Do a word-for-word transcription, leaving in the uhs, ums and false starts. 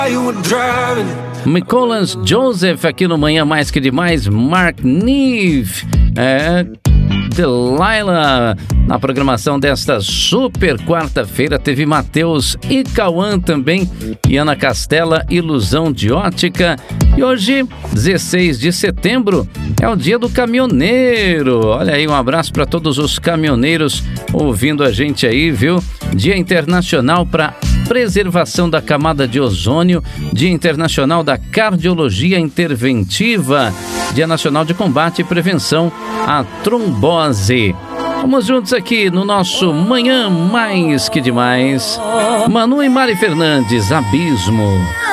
Nicholas Joseph aqui no Manhã Mais Que Demais. Mark Neve, é, Delilah. Na programação desta super quarta-feira teve Matheus e Cauã também, e Ana Castela, Ilusão de Ótica. E hoje, dezesseis de setembro, é o dia do caminhoneiro. Olha aí, um abraço para todos os caminhoneiros ouvindo a gente aí, viu? Dia Internacional para Preservação da Camada de Ozônio, Dia Internacional da Cardiologia Interventiva, Dia Nacional de Combate e Prevenção à Trombose. Vamos juntos aqui no nosso Manhã Mais Que Demais. Manu e Mari Fernandes, Abismo.